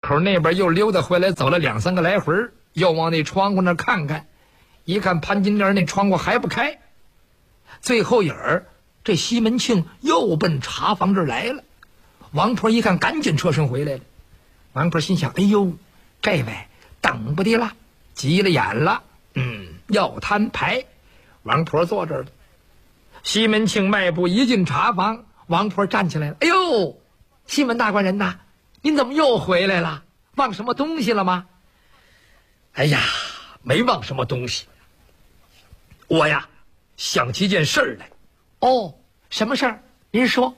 口那边又溜达回来，走了2、3个来回，又往那窗户那看看，一看潘金莲那窗户还不开，最后影儿这西门庆又奔茶房这儿来了。王婆一看，赶紧车身回来了。王婆心想：哎呦，这位等不得了，急了眼了，要摊牌。王婆坐这儿了。西门庆迈步一进茶房，王婆站起来了。哎呦，西门大官人呐，您怎么又回来了？忘什么东西了吗？哎呀，没忘什么东西。我呀，想起一件事儿来。哦，什么事儿？您说。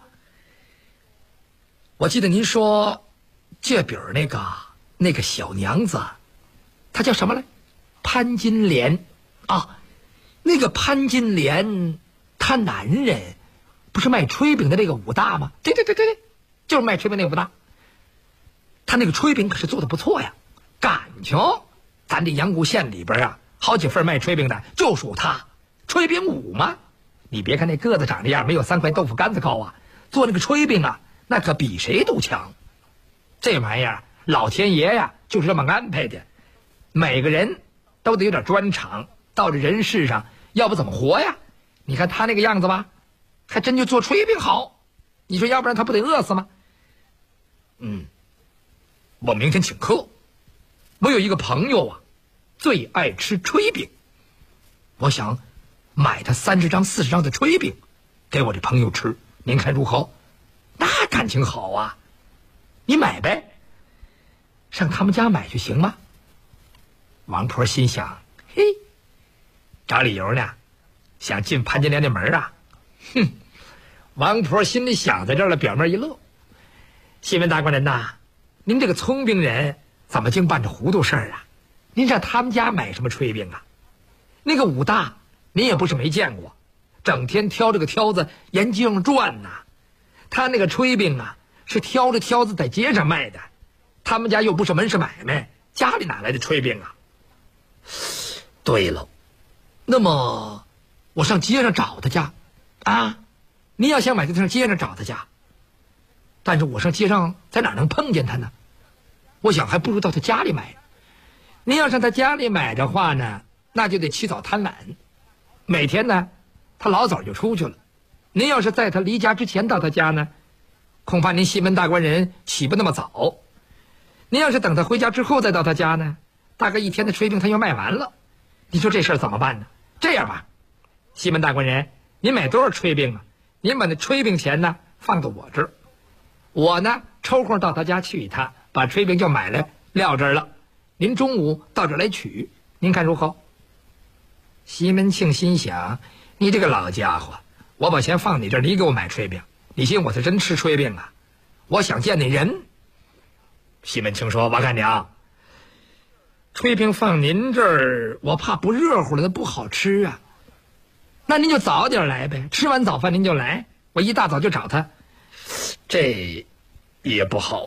我记得您说这边那个小娘子，她叫什么来？潘金莲啊。那个潘金莲，她男人不是卖炊饼的那个武大吗？对，就是卖炊饼那个武大。他那个炊饼可是做的不错呀，感情咱这阳谷县里边啊，好几份卖炊饼的就属他，炊饼武嘛。你别看那个子长这样，没有3块豆腐干子高啊，做那个炊饼啊，那可比谁都强。这玩意儿老天爷呀就是这么安排的，每个人都得有点专长，到这人世上要不怎么活呀？你看他那个样子吧，还真就做炊饼好，你说要不然他不得饿死吗？我明天请客，我有一个朋友啊，最爱吃炊饼，我想买他30张40张的炊饼给我这朋友吃，您看如何？那感情好啊，你买呗，上他们家买就行吗？王婆心想，嘿，找理由呢，想进潘金莲的门啊。王婆心里想在这儿了，表面一乐。西门大官人呐，您这个聪明人怎么净办这糊涂事儿啊？您上他们家买什么炊饼啊？那个武大您也不是没见过，整天挑这个挑子沿街上转呐。他那个炊饼啊，是挑着挑子在街上卖的，他们家又不是门市买卖，家里哪来的炊饼啊？对了，那么我上街上找他家啊？您要想买就上街上找他家，但是我上街上在哪能碰见他呢？我想还不如到他家里买。您要上他家里买的话呢，那就得起早贪晚，每天呢他老早就出去了。您要是在他离家之前到他家呢，恐怕您西门大官人起不那么早。您要是等他回家之后再到他家呢，大概1天的炊饼他又卖完了。你说这事儿怎么办呢？这样吧，西门大官人，您买多少炊饼啊？您把那炊饼钱呢放到我这儿，我呢抽空到他家去一趟，把炊饼就买来撂这儿了。您中午到这儿来取，您看如何？西门庆心想，你这个老家伙，我把钱放你这儿，你给我买炊饼，你信我是真吃炊饼啊？我想见那人。西门庆说，王干娘，炊饼放您这儿，我怕不热乎了，那不好吃啊。那您就早点来呗，吃完早饭您就来，我一大早就找他。这也不好。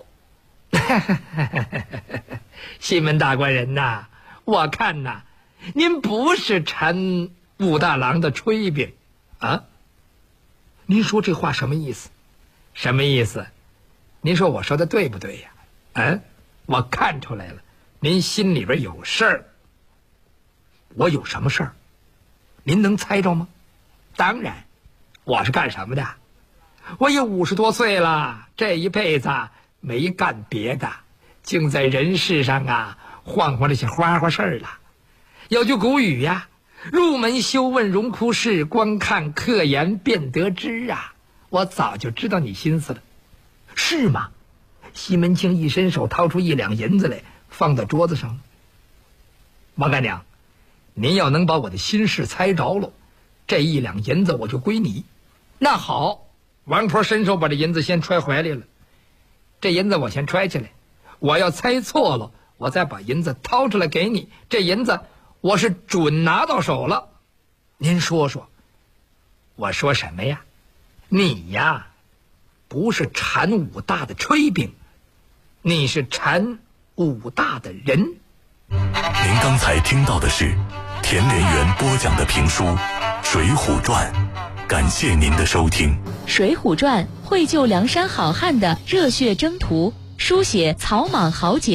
西门大官人呐，我看呐，您不是馋武大郎的炊饼啊？您说这话什么意思？什么意思？您说我说的对不对呀？我看出来了，您心里边有事儿。我有什么事儿？您能猜着吗？当然，我是干什么的？我也50多岁了，这一辈子没干别的，净在人世上啊晃晃这些花花事儿了。有句古语呀，入门修问荣枯事，光看客言便得知啊。我早就知道你心思了。是吗？西门庆一伸手掏出1两银子来，放到桌子上。王干娘，您要能把我的心事猜着了，这1两银子我就归你。那好，王婆伸手把这银子先揣怀里了。这银子我先揣起来，我要猜错了，我再把银子掏出来给你。这银子我是准拿到手了。您说说。我说什么呀？你呀，不是馋武大的炊饼，你是馋武大的人。 您刚才听到的是田连元播讲的评书《水浒传》，感谢您的收听。《 水浒传》绘就梁山好汉的热血征途，书写草莽豪杰